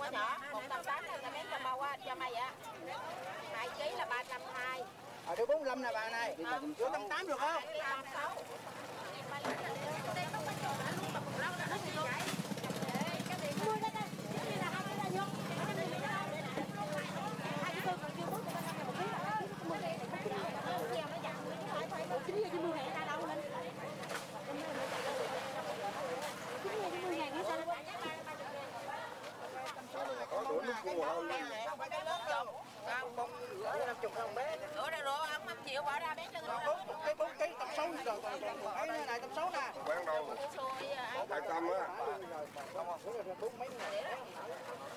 có nhỏ, 180 là mấy trăm bao á, cho mày á. 2 kg là 320. Đưa 45 nè bà này. Đưa 180 được không? 36. Có đủ nước cua không? Không phải cái lớn đâu. Bông rửa 50 không bé. Rửa ra rửa ông 5 triệu bỏ ra bé lưng. Cái 4 kg tầm 6 rồi còn ấy này tầm 6 nè. Bán đâu? 200 á. Không, bốn mấy này.